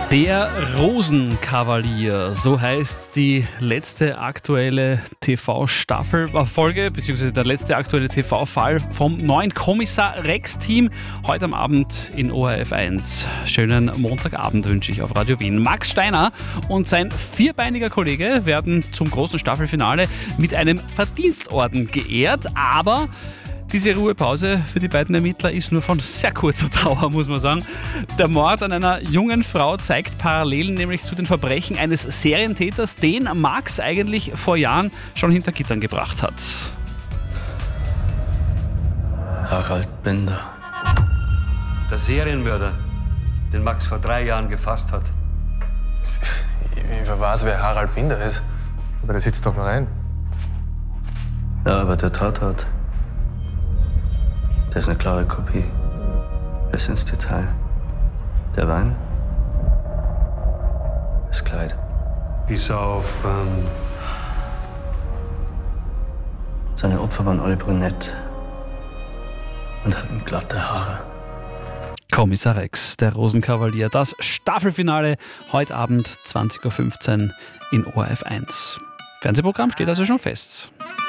Der Rosenkavalier, so heißt die letzte aktuelle TV-Staffelfolge, beziehungsweise der letzte aktuelle TV-Fall vom neuen Kommissar Rex-Team. Heute am Abend in ORF 1. Schönen Montagabend wünsche ich auf Radio Wien. Max Steiner und sein vierbeiniger Kollege werden zum großen Staffelfinale mit einem Verdienstorden geehrt, aber diese Ruhepause für die beiden Ermittler ist nur von sehr kurzer Dauer, muss man sagen. Der Mord an einer jungen Frau zeigt Parallelen nämlich zu den Verbrechen eines Serientäters, den Max eigentlich vor Jahren schon hinter Gittern gebracht hat. Harald Binder. Der Serienmörder, den Max vor 3 Jahren gefasst hat. Ich weiß, wer Harald Binder ist. Aber der sitzt doch noch ein. Ja, aber der Tatort, der ist eine klare Kopie. Bis ins Detail. Der Wein, das Kleid. Bis auf, Seine Opfer waren alle brünett und hatten glatte Haare. Kommissar Rex, der Rosenkavalier. Das Staffelfinale heute Abend 20.15 Uhr in ORF 1. Fernsehprogramm steht also schon fest.